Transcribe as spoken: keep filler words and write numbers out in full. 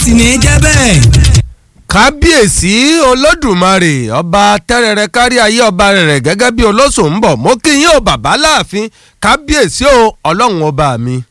sì ní jẹ́ bẹ́ẹ̀. kábíyèsí olódùmarè ọba tẹ́rẹ̀rẹ̀ kárí ayé ọba rẹ̀ gẹ́gẹ́ bí olóṣò ń bọ̀ mo kí yín o bàbá láàfin kábíyèsí o ọlọ́run ọba mi.